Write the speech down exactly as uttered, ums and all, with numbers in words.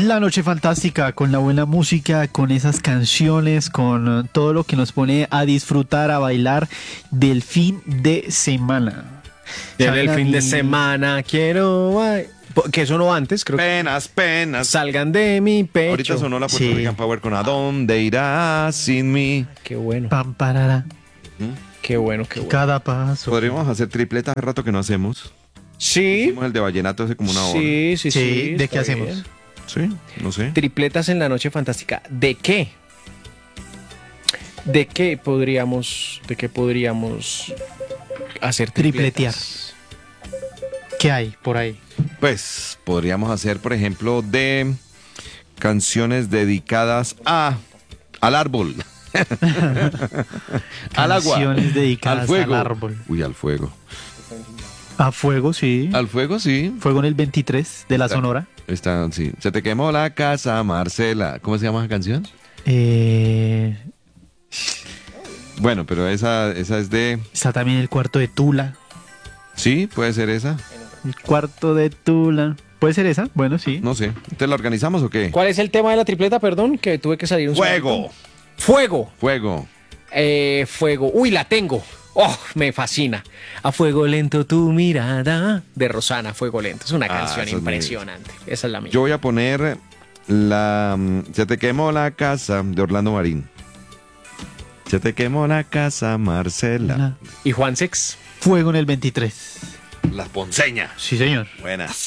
La noche fantástica, con la buena música, con esas canciones, con todo lo que nos pone a disfrutar, a bailar del fin de semana. Desde el ¿Saben a fin de mí? semana quiero bailar. Que sonó antes, creo que. Penas, penas. Salgan de mi pecho. Ahorita sonó la Puerto Sí. Rican Power con ¿A dónde irás sin mí? Qué bueno, Pam, parara, qué bueno, qué bueno. cada paso. Podríamos hacer tripleta, hace rato que no hacemos. Sí, Hicimos el de vallenato hace como una hora. sí, sí, Sí, sí. ¿de está qué hacemos? bien. Sí, no sé. Tripletas en la noche fantástica. ¿De qué? ¿De qué podríamos, de qué podríamos hacer Tripletear. tripletas? ¿Qué hay por ahí? Pues podríamos hacer, por ejemplo, de canciones dedicadas a al árbol. Al agua. Canciones dedicadas al fuego. al árbol. Uy, al fuego. A fuego, sí. Al fuego, sí. Fuego en el veintitrés de la Está- Sonora. Está, sí. Se te quemó la casa, Marcela. ¿Cómo se llama esa canción? Eh, Bueno, pero esa, esa es de... está también el cuarto de Tula. Sí, puede ser esa. El cuarto de Tula. ¿Puede ser esa? Bueno, sí. No sé. ¿Te la organizamos o qué? ¿Cuál es el tema de la tripleta, perdón? Que tuve que salir un Fuego. segundo. Fuego. Fuego. Eh, fuego. Uy, la tengo. Oh, me fascina. A fuego lento tu mirada. De Rosana, Fuego lento. Es una Ah, canción esa es muy- impresionante. Esa es la mía. Yo voy a poner la... mm, Se te quemó la casa de Orlando Marín. Se te quemó la casa, Marcela. La- ¿Y Juan Sex? Fuego en el veintitrés. La Ponceña. Sí, señor. Buena.